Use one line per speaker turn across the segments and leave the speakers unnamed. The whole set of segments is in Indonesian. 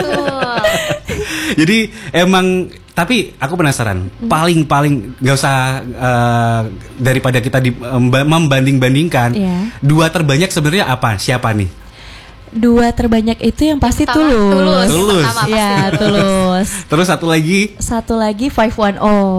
Jadi emang, tapi aku penasaran, paling nggak usah daripada kita membanding-bandingkan, dua terbanyak sebenarnya apa? Siapa nih?
Dua terbanyak itu yang pasti Tulus. Ya, Tulus.
Terus satu lagi
510.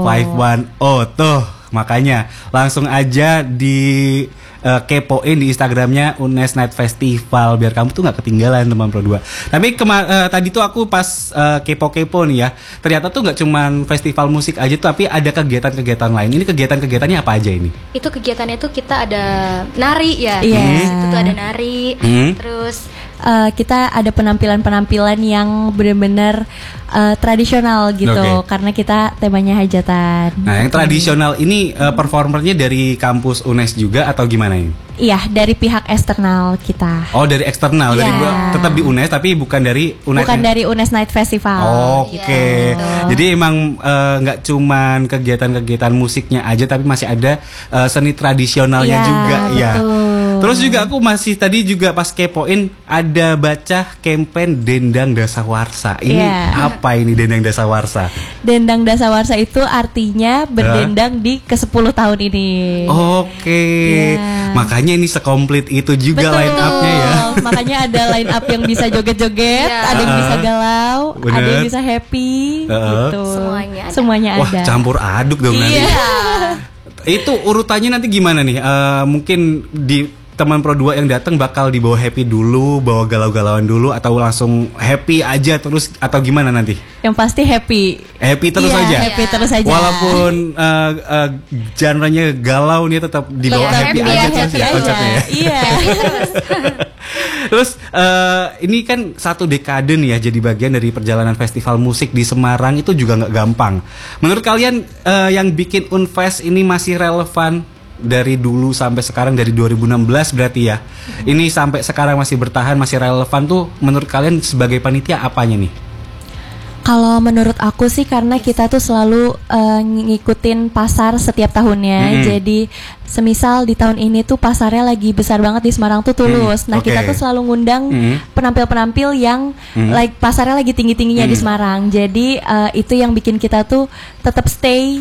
510 tuh, makanya langsung aja di kepoin di Instagramnya UNES Night Festival biar kamu tuh nggak ketinggalan teman Pro 2. Tapi tadi tuh aku pas kepo-kepo nih ya, ternyata tuh nggak cuman festival musik aja tuh, tapi ada kegiatan-kegiatan lain. Ini kegiatan-kegiatannya apa aja ini?
Itu kegiatannya tuh kita ada nari ya. Itu tuh ada nari. Terus
kita ada penampilan-penampilan yang benar-benar tradisional gitu, karena kita temanya hajatan.
Nah, yang tradisional ini performernya dari kampus UNES juga atau gimana ini?
Iya, dari pihak eksternal kita.
Oh, dari eksternal, dari tetap di UNES tapi bukan dari UNES.
Bukan dari UNES Night Festival.
Oke. Jadi emang nggak cuman kegiatan-kegiatan musiknya aja, tapi masih ada seni tradisionalnya juga, ya. Terus juga aku masih tadi juga pas kepoin ada baca campaign Dendang Dasawarsa. Ini apa ini Dendang Dasawarsa?
Dendang Dasawarsa itu artinya berdendang di ke-10 tahun ini.
Oke. Makanya ini sekomplit itu juga line up-nya ya.
Makanya ada line up yang bisa joget-joget, ada yang bisa galau, ada yang bisa happy gitu. Semuanya ada.
Wah, campur aduk dong nanti. Itu urutannya nanti gimana nih? Mungkin di teman Pro 2 yang datang bakal dibawa happy dulu, bawa galau-galauan dulu, atau langsung happy aja terus, atau gimana nanti?
Yang pasti happy.
Happy terus aja.
Happy terus aja.
Walaupun genre-nya galau nih tetap dibawa happy aja terus ya konsepnya ya.
Iya.
Terus ini kan 1 dekade nih ya jadi bagian dari perjalanan festival musik di Semarang, itu juga nggak gampang. Menurut kalian yang bikin Unfest ini masih relevan dari dulu sampai sekarang, dari 2016 berarti ya, ini sampai sekarang masih bertahan, masih relevan tuh, menurut kalian sebagai panitia apanya nih?
Kalau menurut aku sih karena kita tuh selalu ngikutin pasar setiap tahunnya. Jadi semisal di tahun ini tuh pasarnya lagi besar banget di Semarang tuh Tulus. Nah kita tuh selalu ngundang penampil-penampil yang like pasarnya lagi tinggi-tingginya di Semarang. Jadi itu yang bikin kita tuh tetap stay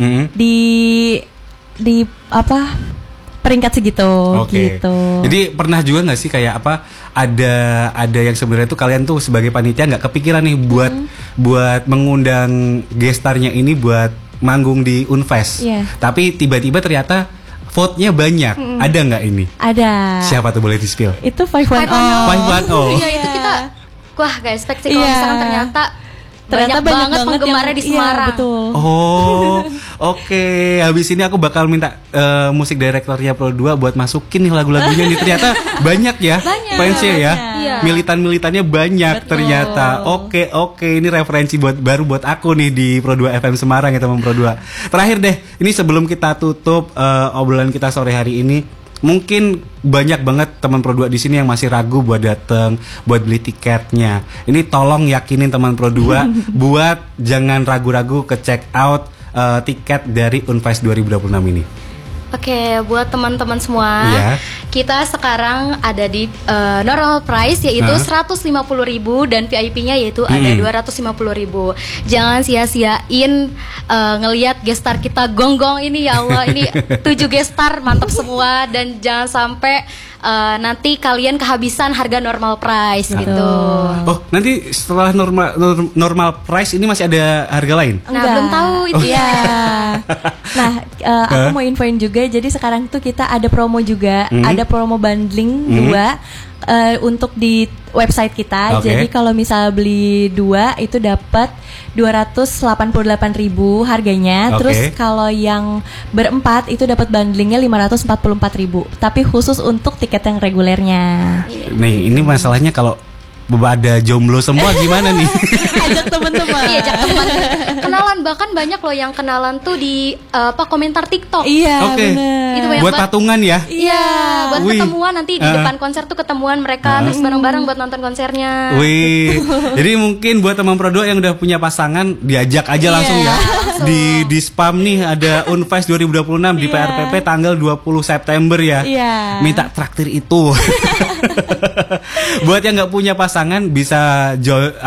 di apa peringkat segitu gitu.
Jadi pernah juga nggak sih kayak apa, ada yang sebenarnya tuh kalian tuh sebagai panitia nggak kepikiran nih buat mengundang gestarnya ini buat manggung di Unfest, tapi tiba-tiba ternyata vote-nya banyak. Ada nggak ini?
Ada.
Siapa tuh, boleh di-spill?
Itu 510.
Iya, itu kita wah gak expect sih kalau misalkan ternyata banyak banget penggemarnya di Semarang.
Betul.
Oh, oke. Habis ini aku bakal minta musik direkturnya Pro 2 buat masukin nih lagu-lagunya nih. Ternyata banyak ya fansnya ya. Militan-militannya banyak ternyata. Oke. Ini referensi baru buat aku nih di Pro 2 FM Semarang ya teman Pro 2. Terakhir deh, ini sebelum kita tutup obrolan kita sore hari ini, mungkin banyak banget teman Pro 2 di sini yang masih ragu buat datang, buat beli tiketnya. Ini tolong yakinin teman Pro 2 buat jangan ragu-ragu ke check out tiket dari Unfest 2026 ini.
Oke, buat teman-teman semua, kita sekarang ada di normal price yaitu 150.000 dan VIP-nya yaitu ada 250.000. Jangan sia-siain ngelihat gestar kita gonggong ini, ya Allah, ini 7 gestar mantap semua, dan jangan sampai nanti kalian kehabisan harga normal price gitu.
Oh, nanti setelah normal price ini masih ada harga lain?
Nah, belum tahu itu.
Nah, aku mau infoin juga. Jadi sekarang tuh kita ada promo juga, ada promo bundling 2 untuk di website kita. Jadi kalau misal beli 2 itu dapat 288.000 harganya. Terus kalau yang berempat itu dapat bundlingnya 544.000. Tapi khusus untuk tiket yang regulernya.
Nih, ini masalahnya kalau ada jomblo semua gimana nih?
Ajak teman-teman.
Iya, ajak teman. Kenalan, bahkan banyak loh yang kenalan tuh di komentar TikTok.
Iya, bener.
Itu
buat patungan ya?
Iya, buat ketemuan nanti di depan konser tuh ketemuan mereka terus bareng-bareng buat nonton konsernya.
Jadi mungkin buat teman Pro 2 yang udah punya pasangan diajak aja langsung ya. Di spam nih ada Unfest 2026 di PRPP tanggal 20 September ya. Minta traktir itu. Buat yang nggak punya pasangan bisa